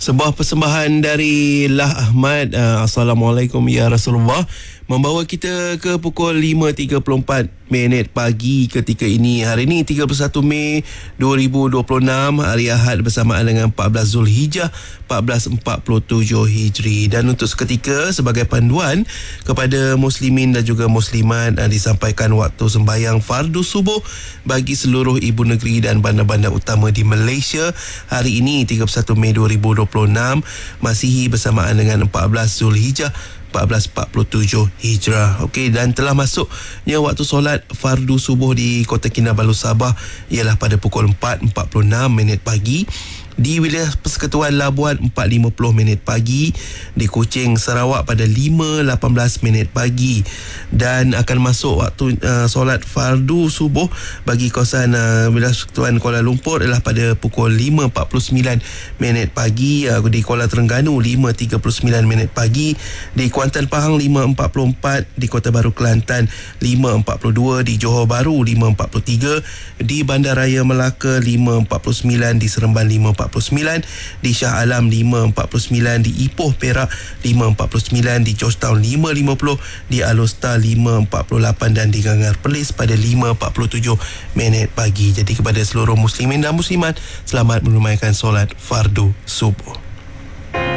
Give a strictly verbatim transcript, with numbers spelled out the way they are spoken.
Sebuah persembahan dari Lah Ahmad, uh, Assalamualaikum ya Rasulullah, membawa kita ke pukul lima tiga puluh empat minit pagi ketika ini. Hari ini tiga puluh satu Mei dua ribu dua puluh enam, hari Ahad bersamaan dengan empat belas Zulhijjah empat belas empat puluh tujuh Hijri. Dan untuk seketika sebagai panduan kepada muslimin dan juga muslimat, uh, disampaikan waktu sembahyang fardu subuh bagi seluruh ibu negeri dan bandar-bandar utama di Malaysia hari ini tiga puluh satu Mei dua ribu dua puluh enam, Masihi bersamaan dengan empat belas Zulhijjah empat belas empat puluh tujuh Hijrah. Okey, dan telah masuknya waktu solat fardu subuh di Kota Kinabalu Sabah ialah pada pukul empat empat puluh enam minit pagi, di wilayah Persekutuan Labuan empat lima puluh minit pagi, di Kuching Sarawak pada lima lapan belas minit pagi, dan akan masuk waktu uh, solat fardu subuh bagi kawasan uh, wilayah Persekutuan Kuala Lumpur ialah pada pukul lima empat puluh sembilan minit pagi, uh, di Kuala Terengganu lima tiga puluh sembilan minit pagi, di Kuantan Pahang lima empat puluh empat, di Kota Baru Kelantan lima empat puluh dua, di Johor Bahru lima empat puluh tiga, di Bandaraya Melaka lima empat puluh sembilan, di Seremban lima empat puluh sembilan, di Shah Alam lima empat puluh sembilan, di Ipoh Perak lima empat puluh sembilan, di Georgetown lima lima puluh, di Alor lima empat puluh lapan, dan di Gangar Perlis pada lima empat puluh tujuh minit pagi. Jadi kepada seluruh muslimin dan muslimat, selamat menunaikan solat fardu subuh.